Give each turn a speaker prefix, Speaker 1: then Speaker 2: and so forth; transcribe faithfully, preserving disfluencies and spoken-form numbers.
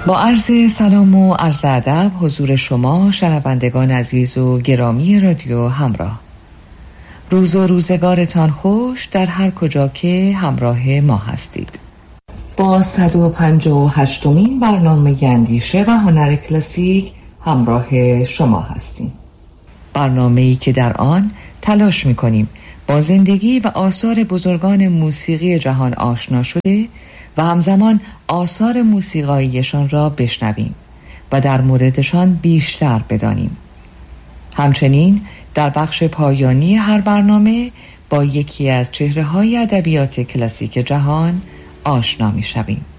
Speaker 1: با عرض سلام و عرض ادب حضور شما شنوندگان عزیز و گرامی رادیو همراه. روز و روزگارتان خوش در هر کجا که همراه ما هستید. با صد و پنجاه و هشتمین برنامه اندیشه و هنر کلاسیک همراه شما هستیم. برنامه‌ای که در آن تلاش می‌کنیم با زندگی و آثار بزرگان موسیقی جهان آشنا شده و همزمان آثار موسیقاییشان را بشنویم و در موردشان بیشتر بدانیم. همچنین در بخش پایانی هر برنامه با یکی از چهره‌های ادبیات کلاسیک جهان آشنا می‌شویم.